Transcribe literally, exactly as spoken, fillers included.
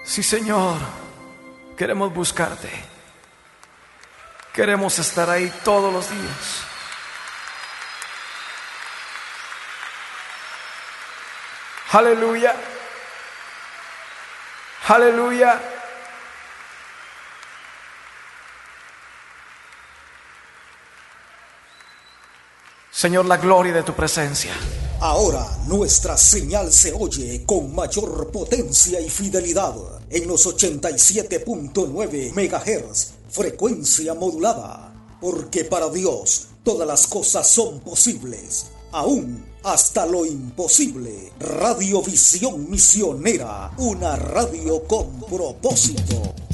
Sí, Señor, queremos buscarte. Queremos estar ahí todos los días. Aleluya. Aleluya. Señor, la gloria de tu presencia. Ahora nuestra señal se oye con mayor potencia y fidelidad en los ochenta y siete punto nueve megahertz, frecuencia modulada. Porque para Dios todas las cosas son posibles, aún hasta lo imposible. Radiovisión Misionera, una radio con propósito.